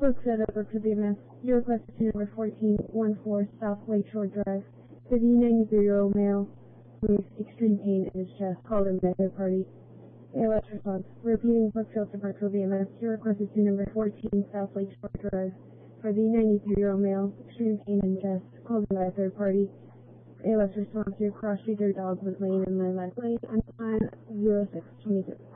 Book setup for BMS. Your request is to number 1414 South Lakeshore Drive. For the 93-year-old male with extreme pain in his chest, called in by third party. ALS response. Repeating Brookfield to Virtual BMS. Your request is to number 14 South Lakeshore Drive. For the 93-year-old male, extreme pain in chest, called in by a third party. ALS response. Your cross-street dog was laying in my left lane on time 0622.